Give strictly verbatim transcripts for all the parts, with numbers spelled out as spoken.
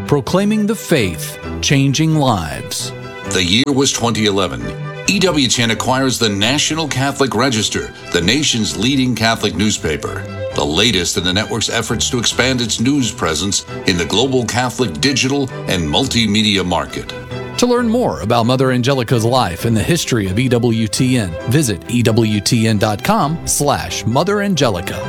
proclaiming the faith, changing lives. The year was twenty eleven. E W T N acquires the National Catholic Register, the nation's leading Catholic newspaper, the latest in the network's efforts to expand its news presence in the global Catholic digital and multimedia market. To learn more about Mother Angelica's life and the history of E W T N, visit ewtn.com slash Mother Angelica.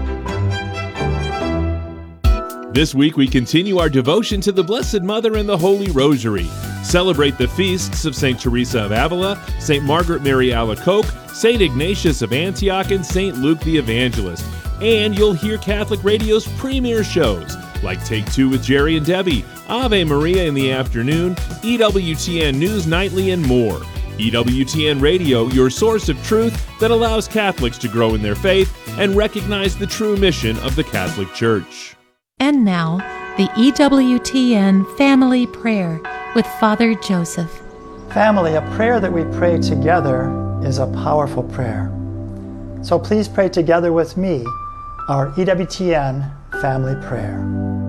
This week we continue our devotion to the Blessed Mother and the Holy Rosary. Celebrate the feasts of Saint Teresa of Avila, Saint Margaret Mary Alacoque, Saint Ignatius of Antioch, and Saint Luke the Evangelist. And you'll hear Catholic Radio's premier shows, like Take Two with Jerry and Debbie, Ave Maria in the afternoon, E W T N News Nightly, and more. E W T N Radio, your source of truth that allows Catholics to grow in their faith and recognize the true mission of the Catholic Church. And now, the E W T N Family Prayer with Father Joseph. Family, a prayer that we pray together is a powerful prayer. So please pray together with me our E W T N Family Prayer.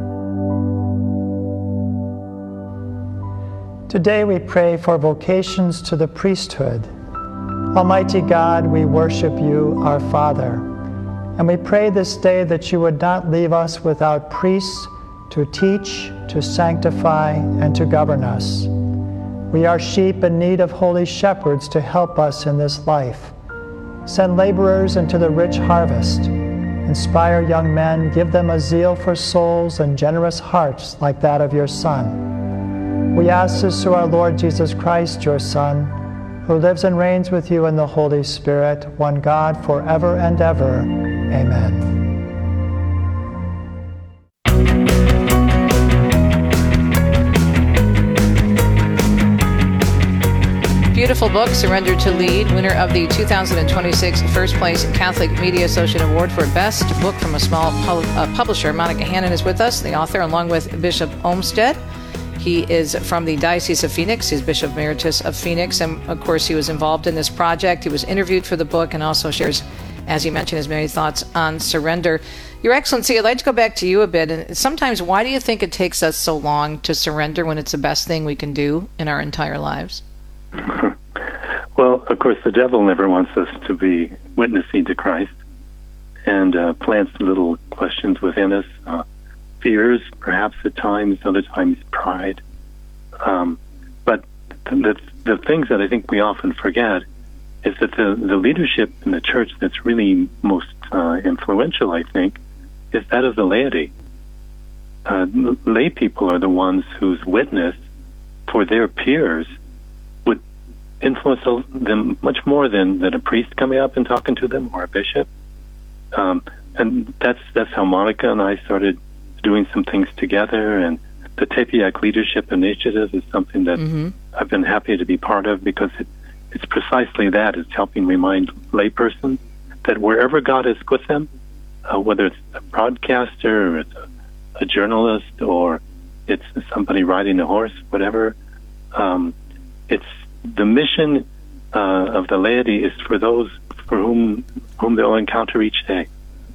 Today we pray for vocations to the priesthood. Almighty God, we worship you, our Father, and we pray this day that you would not leave us without priests to teach, to sanctify, and to govern us. We are sheep in need of holy shepherds to help us in this life. Send laborers into the rich harvest. Inspire young men, give them a zeal for souls and generous hearts like that of your Son. We ask this through our Lord Jesus Christ, your Son, who lives and reigns with you in the Holy Spirit, one God, forever and ever. Amen. Beautiful book, Surrender to Lead, winner of the two thousand twenty-six First Place Catholic Media Associate Award for Best Book from a Small pub- uh, Publisher. Monica Hannon is with us, the author, along with Bishop Olmsted. He is from the Diocese of Phoenix. He's Bishop Emeritus of Phoenix, and of course he was involved in this project. He was interviewed for the book and also shares, as he mentioned, his many thoughts on surrender. Your Excellency, I'd like to go back to you a bit. And sometimes, why do you think it takes us so long to surrender when it's the best thing we can do in our entire lives? Well, of course, the devil never wants us to be witnessing to Christ, and uh, plants little questions within us, uh, fears, perhaps at times, other times pride. Um, but the, the things that I think we often forget is that the, the leadership in the church that's really most uh, influential, I think, is that of the laity. Uh, lay people are the ones whose witness for their peers would influence them much more than, than a priest coming up and talking to them or a bishop. Um, and that's that's how Monica and I started doing some things together. And the Tepeyac Leadership Initiative is something that mm-hmm. I've been happy to be part of, because it, it's precisely that. It's helping remind laypersons that wherever God has put them, uh, whether it's a broadcaster or it's a, a journalist or it's somebody riding a horse, whatever, um, it's the mission uh, of the laity is for those for whom whom they'll encounter each day.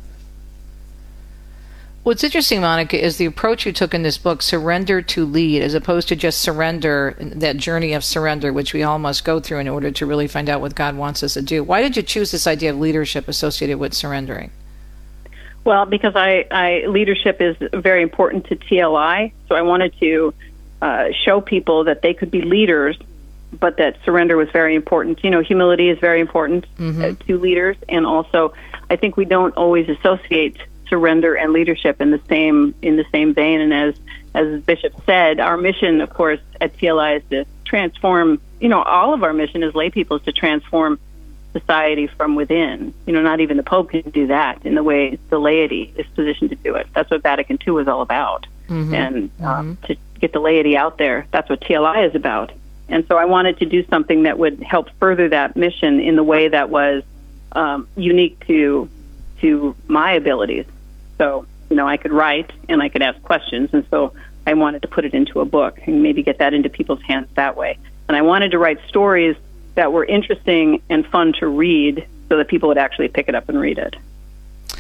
What's interesting, Monica, is the approach you took in this book, Surrender to Lead, as opposed to just surrender, that journey of surrender, which we all must go through in order to really find out what God wants us to do. Why did you choose this idea of leadership associated with surrendering? Well, because I, I leadership is very important to T L I, so I wanted to uh, show people that they could be leaders, but that surrender was very important. You know, humility is very important mm-hmm. uh, to leaders, and also I think we don't always associate surrender and leadership in the same in the same vein. And as as Bishop said, our mission, of course, at T L I is to transform. You know, all of our mission as lay people is to transform society from within. You know, not even the Pope can do that in the way the laity is positioned to do it. That's what Vatican Two is all about, mm-hmm. and um, mm-hmm. to get the laity out there. That's what T L I is about. And so I wanted to do something that would help further that mission in the way that was um, unique to to my abilities. So, you know, I could write and I could ask questions, and so I wanted to put it into a book and maybe get that into people's hands that way. And I wanted to write stories that were interesting and fun to read so that people would actually pick it up and read it.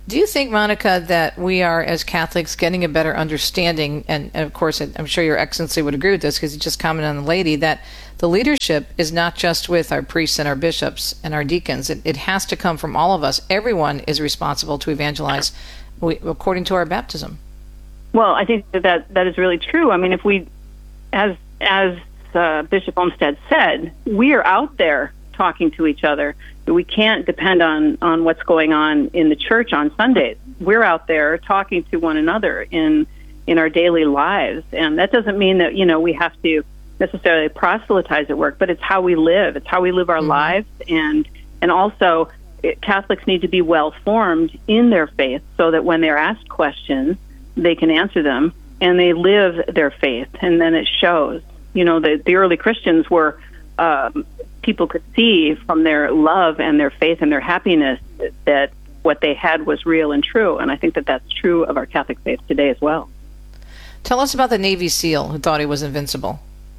Do you think, Monica, that we are, as Catholics, getting a better understanding, and, and of course, I'm sure Your Excellency would agree with this because you just commented on the lady, that the leadership is not just with our priests and our bishops and our deacons. It, it has to come from all of us. Everyone is responsible to evangelize we, according to our baptism. Well, I think that, that that is really true. I mean, if we, as as uh, Bishop Olmsted said, we are out there talking to each other. We can't depend on, on what's going on in the church on Sundays. We're out there talking to one another in in our daily lives. And that doesn't mean that, you know, we have to necessarily proselytize at work, but it's how we live. It's how we live our mm-hmm. lives. And, and also, it, Catholics need to be well-formed in their faith so that when they're asked questions, they can answer them and they live their faith. And then it shows. You know, the, the early Christians were... Um, people could see from their love and their faith and their happiness that what they had was real and true. And I think that that's true of our Catholic faith today as well. Tell us about the Navy SEAL who thought he was invincible.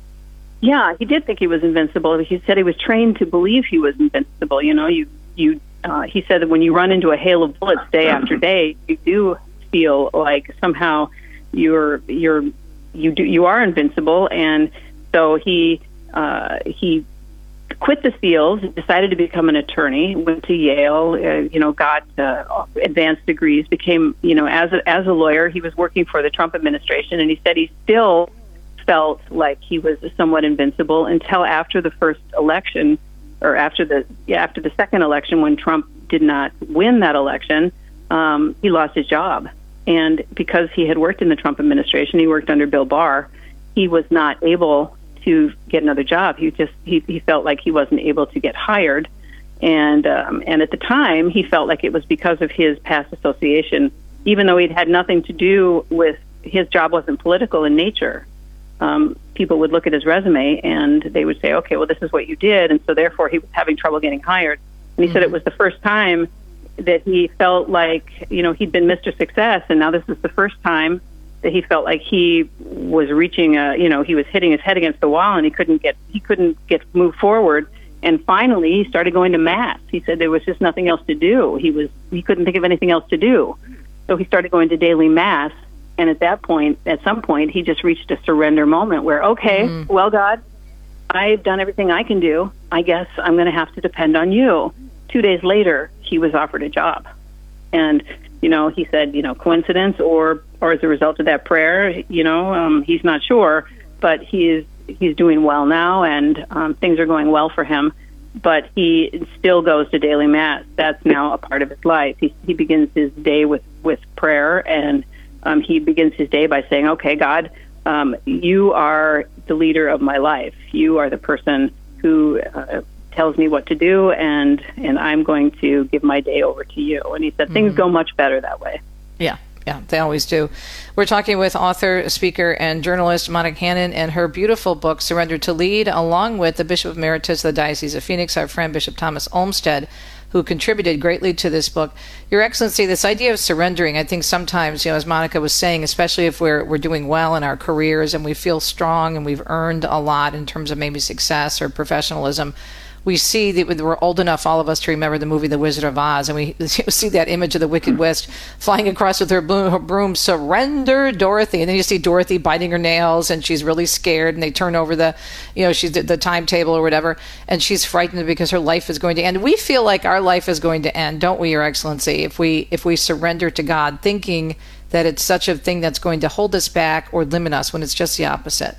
Yeah, he did think he was invincible. He said he was trained to believe he was invincible. You know, you, you, uh, he said that when you run into a hail of bullets day after day, you do feel like somehow you're, you're, you do, you are invincible. And so he, uh, he, quit the SEALs, decided to become an attorney, went to Yale, uh, you know, got uh, advanced degrees, became, you know, as a, as a lawyer, he was working for the Trump administration, and he said he still felt like he was somewhat invincible until after the first election, or after the yeah, after the second election when Trump did not win that election, um, he lost his job. And because he had worked in the Trump administration, he worked under Bill Barr, he was not able to get another job. He just he, he felt like he wasn't able to get hired, and um, and at the time he felt like it was because of his past association, even though he'd had nothing to do with his job wasn't political in nature. Um, people would look at his resume and they would say, okay, well, this is what you did, and so therefore he was having trouble getting hired. And he mm-hmm. said it was the first time that he felt like, you know, he'd been Mister Success, and now this is the first time that he felt like he was reaching a, you know, he was hitting his head against the wall and he couldn't get, he couldn't get move forward. And finally he started going to Mass. He said there was just nothing else to do. He was, he couldn't think of anything else to do. So he started going to daily Mass. And at that point, at some point, he just reached a surrender moment where, okay, mm-hmm. well, God, I've done everything I can do. I guess I'm going to have to depend on you. Two days later, he was offered a job. And, you know, he said, you know, coincidence or, or as a result of that prayer, you know, um, he's not sure, but he is, he's doing well now, and um, things are going well for him. But he still goes to daily Mass. That's now a part of his life. He, he begins his day with, with prayer, and um, he begins his day by saying, okay, God, um, you are the leader of my life. You are the person who uh, tells me what to do, and and I'm going to give my day over to you. And he said things mm-hmm. go much better that way. Yeah, yeah, they always do. We're talking with author, speaker, and journalist Monica Hannon and her beautiful book, Surrender to Lead, along with the Bishop Emeritus of the Diocese of Phoenix, our friend Bishop Thomas Olmsted, who contributed greatly to this book. Your Excellency, this idea of surrendering, I think sometimes, you know, as Monica was saying, especially if we're we're doing well in our careers and we feel strong and we've earned a lot in terms of maybe success or professionalism, we see that we're old enough, all of us, to remember the movie The Wizard of Oz, and we see that image of the Wicked Witch flying across with her broom, surrender, Dorothy. And then you see Dorothy biting her nails, and she's really scared, and they turn over the, you know, she's the timetable or whatever, and she's frightened because her life is going to end. We feel like our life is going to end, don't we, Your Excellency, if we if we surrender to God, thinking that it's such a thing that's going to hold us back or limit us, when it's just the opposite.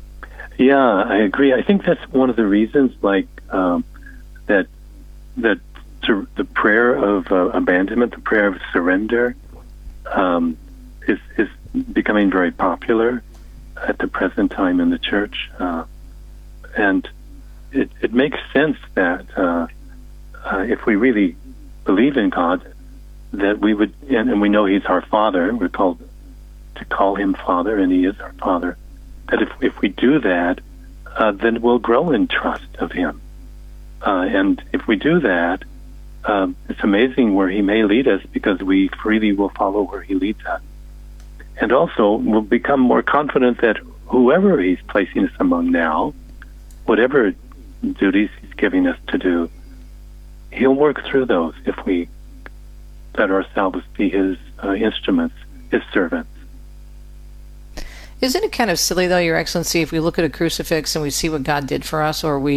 Yeah, I agree. I think that's one of the reasons, like, um, that that sur- the prayer of uh, abandonment, the prayer of surrender, um, is is becoming very popular at the present time in the Church, uh, and it it makes sense that uh, uh, if we really believe in God, that we would, and, and we know He's our Father. We're called to call Him Father, and He is our Father. That if if we do that, uh, then we'll grow in trust of Him. Uh, and if we do that, um, it's amazing where He may lead us, because we freely will follow where He leads us. And also, we'll become more confident that whoever He's placing us among now, whatever duties He's giving us to do, He'll work through those if we let ourselves be his uh, instruments, his servants. Isn't it kind of silly, though, Your Excellency, if we look at a crucifix and we see what God did for us, or we